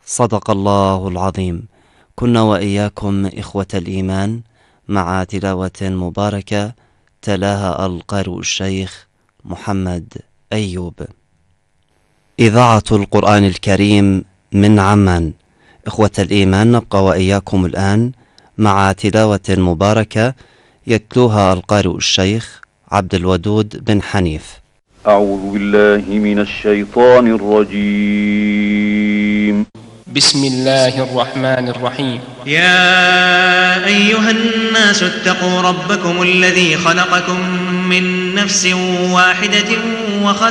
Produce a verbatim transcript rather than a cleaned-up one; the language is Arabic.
صدق الله العظيم. كنا وإياكم إخوة الإيمان مع تلاوة مباركة تلاها القارئ الشيخ محمد أيوب. إذاعة القرآن الكريم من عمان. إخوة الإيمان، نبقى وإياكم الآن مع تلاوة مباركة يتلوها القارئ الشيخ عبد الودود بن حنيف. أعوذ بالله من الشيطان الرجيم. بسم الله الرحمن الرحيم. يا أيها الناس اتقوا ربكم الذي خلقكم من نفس واحدة وخلق